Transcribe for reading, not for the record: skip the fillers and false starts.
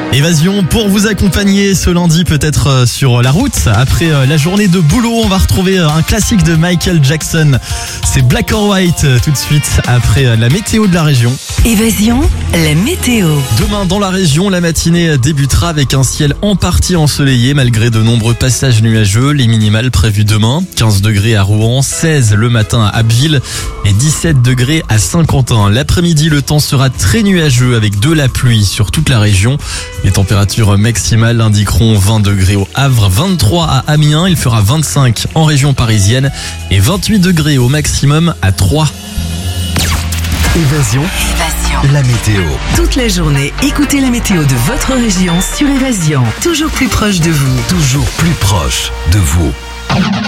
Évasion pour vous accompagner ce lundi peut-être sur la route. Après la journée de boulot, on va retrouver un classique de Michael Jackson. C'est Black or White tout de suite après la météo de la région. Évasion, la météo. Demain dans la région, la matinée débutera avec un ciel en partie ensoleillé malgré de nombreux passages nuageux. Les minimales prévues demain, 15 degrés à Rouen, 16 le matin à Abbeville et 17 degrés à Saint-Quentin. L'après-midi, le temps sera très nuageux avec de la pluie sur toute la région. Les températures maximales indiqueront 20 degrés au Havre, 23 à Amiens, il fera 25 en région parisienne et 28 degrés au maximum à Troyes. Évasion, la météo. Toute la journée, écoutez la météo de votre région sur Évasion. Toujours plus proche de vous. Toujours plus proche de vous.